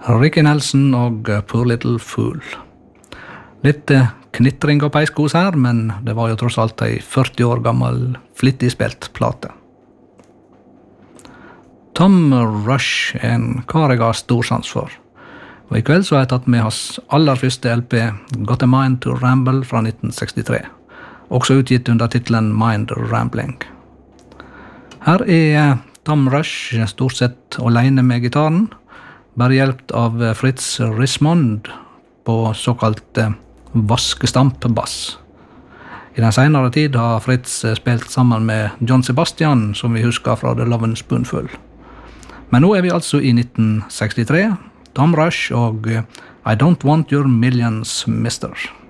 Ricky Nelson og Poor Little Fool. Litt knitring og peiskos her, men det var jo tross alt en 40 år gammel, flittig spilt plate. Tom Rush en kar jeg har stor sans for. Og i kveld så har jeg tatt med hans aller første LP, Got a Mind to Ramble fra 1963, også utgitt under titelen Mind Rambling. Her er Tom Rush stort sett alene med gitaren, bare hjelpt av Fritz Rismond på såkalt vaskestampbass. I den senere tid har Fritz spilt sammen med John Sebastian, som vi husker fra The Lovin' Spoonful. Men nå er vi altså i 1963, Tom Rush og I Don't Want Your Millions, Mister.